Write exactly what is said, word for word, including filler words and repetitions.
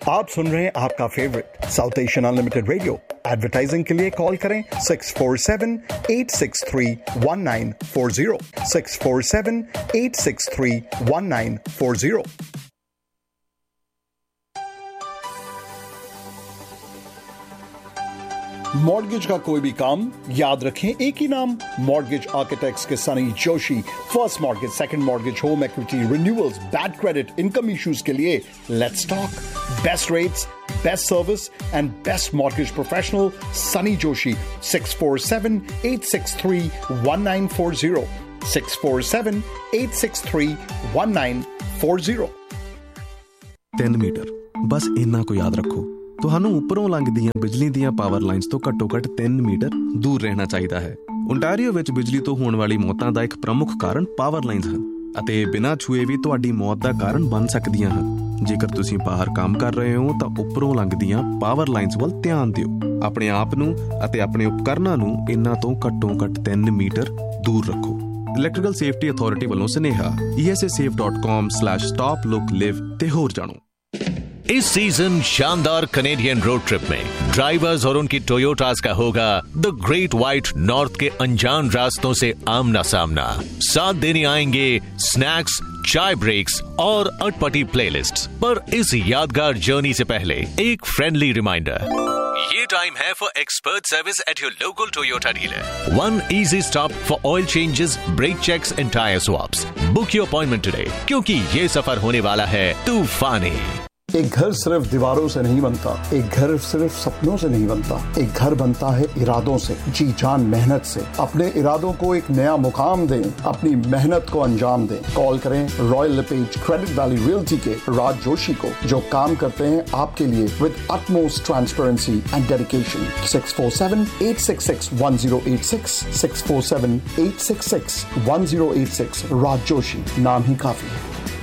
आप सुन रहे हैं आपका favourite south Asian unlimited radio. Advertising के लिए कॉल करें six four seven eight six three one nine four zero six four seven eight six three one nine four zero. Mortgage का कोई भी काम याद रखें एक ही नाम, मॉर्गेज आर्किटेक्ट्स के Sunny Joshi. First mortgage, second mortgage, home equity, renewals, bad credit, income issues के लिए let's talk. Best rates, best service and best mortgage professional Sunny Joshi. Six four seven eight six three one nine four zero six four seven eight six three one nine four zero. तीन metre बस इन्ना को याद रखो। ਤੁਹਾਨੂੰ ਉੱਪਰੋਂ ਲੰਘਦੀਆਂ ਬਿਜਲੀ ਦੀਆਂ ਪਾਵਰ ਲਾਈਨਸ ਤੋਂ ਘੱਟੋ-ਘੱਟ ਤਿੰਨ ਮੀਟਰ ਦੂਰ ਰਹਿਣਾ ਚਾਹੀਦਾ ਹੈ। ਓਨਟਾਰੀਓ ਵਿੱਚ ਬਿਜਲੀ ਤੋਂ ਹੋਣ ਵਾਲੀ ਮੌਤਾਂ ਦਾ ਇੱਕ ਪ੍ਰਮੁੱਖ ਕਾਰਨ ਪਾਵਰ ਲਾਈਨਸ ਹਨ ਅਤੇ ਬਿਨਾਂ ਛੂਏ ਵੀ ਤੁਹਾਡੀ ਮੌਤ ਦਾ ਕਾਰਨ ਬਣ ਸਕਦੀਆਂ ਹਨ। ਜੇਕਰ ਤੁਸੀਂ ਬਾਹਰ ਕੰਮ ਕਰ ਰਹੇ ਹੋ ਤਾਂ ਉੱਪਰੋਂ ਲੰਘਦੀਆਂ ਪਾਵਰ ਲਾਈਨਸ ਵੱਲ ਧਿਆਨ ਦਿਓ। ਆਪਣੇ ਆਪ ਨੂੰ ਅਤੇ ਆਪਣੇ ਉਪਕਰਨਾਂ ਨੂੰ ਇਹਨਾਂ ਤੋਂ ਘੱਟੋ-ਘੱਟ ਤਿੰਨ ਮੀਟਰ ਦੂਰ ਰੱਖੋ। ਇਲੈਕਟ੍ਰੀਕਲ ਸੇਫਟੀ ਅਥਾਰਟੀ ਵੱਲੋਂ ਸੁਨੇਹਾ e s a safe dot com slash stop look live ਤੇ ਹੋਰ ਜਾਣੋ। इस सीजन शानदार कनेडियन रोड ट्रिप में ड्राइवर्स और उनकी टोयोटास का होगा द ग्रेट व्हाइट नॉर्थ के अनजान रास्तों से आमना सामना। साथ देने आएंगे स्नैक्स, चाय ब्रेक्स और अटपटी प्लेलिस्ट्स। पर इस यादगार जर्नी से पहले एक फ्रेंडली रिमाइंडर, ये टाइम है for expert service at your local Toyota dealer. One easy stop for oil changes, break checks and tyre swaps. Book your appointment today क्योंकि ये सफर होने वाला है तूफानी। एक घर सिर्फ दीवारों से नहीं बनता, एक घर सिर्फ सपनों से नहीं बनता, एक घर बनता है इरादों से, जी जान मेहनत से। अपने इरादों को एक नया मुकाम दें, अपनी मेहनत को अंजाम दें। कॉल करें royal lipase credit valley realty के राज जोशी को, जो काम करते हैं आपके लिए with utmost transparency and dedication। Six four seven eight six six one zero eight six six four seven eight six six one zero eight six. राज जोशी, नाम ही काफी है।